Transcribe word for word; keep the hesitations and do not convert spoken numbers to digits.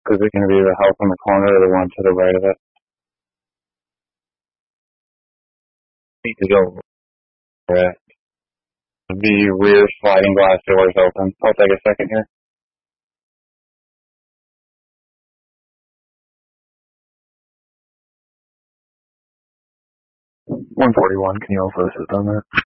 Is it going to be the house on the corner or the one to the right of it? Need to go. Right. The rear sliding glass door is open. I'll take a second here. one forty-one, can you also assist on that?